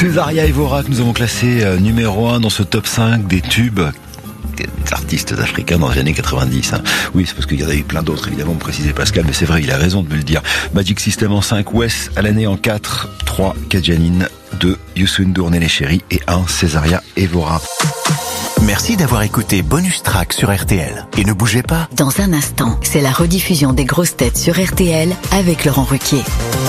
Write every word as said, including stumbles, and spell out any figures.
Césaria Evora que nous avons classé euh, numéro un dans ce top cinq des tubes des artistes africains dans les années quatre-vingt-dix. Hein. Oui, c'est parce qu'il y en a eu plein d'autres, évidemment, me précisait Pascal, mais c'est vrai, il a raison de me le dire. Magic System en cinq, Wes à l'année en quatre, trois, Kadjanine, deux, Youssou N'Dour, Néné Chéri et un, Césaria Evora. Merci d'avoir écouté Bonus Track sur R T L. Et ne bougez pas. Dans un instant, c'est la rediffusion des grosses têtes sur R T L avec Laurent Ruquier.